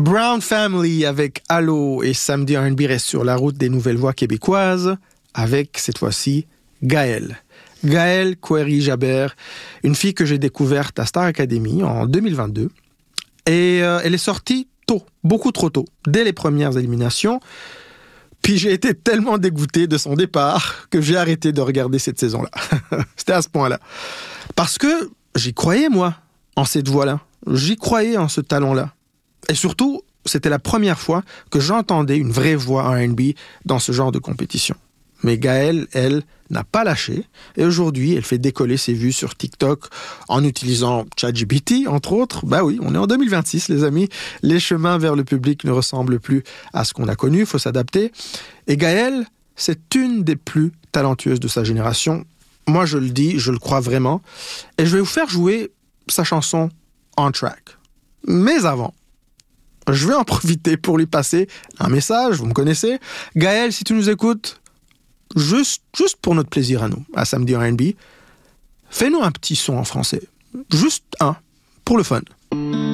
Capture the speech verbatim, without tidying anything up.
Brown Family avec Allo et Samedi R and B reste sur la route des nouvelles voix québécoises avec, cette fois-ci, Gaëlle. Gaëlle Couéry-Jabert, une fille que j'ai découverte à Star Academy en deux mille vingt-deux. Et euh, elle est sortie tôt, beaucoup trop tôt, dès les premières éliminations. Puis j'ai été tellement dégoûté de son départ que j'ai arrêté de regarder cette saison-là. C'était à ce point-là. Parce que j'y croyais, moi, en cette voix-là. J'y croyais en ce talent-là. Et surtout, c'était la première fois que j'entendais une vraie voix R and B dans ce genre de compétition. Mais Gaëlle, elle, n'a pas lâché. Et aujourd'hui, elle fait décoller ses vues sur TikTok en utilisant ChatGPT, entre autres. Bah oui, on est en deux mille vingt-six, les amis. Les chemins vers le public ne ressemblent plus à ce qu'on a connu. Il faut s'adapter. Et Gaëlle, c'est une des plus talentueuses de sa génération. Moi, je le dis, je le crois vraiment. Et je vais vous faire jouer sa chanson On Track. Mais avant, je vais en profiter pour lui passer un message, vous me connaissez. Gaëlle, si tu nous écoutes, juste, juste pour notre plaisir à nous, à Samedi R and B, fais-nous un petit son en français. Juste un, pour le fun.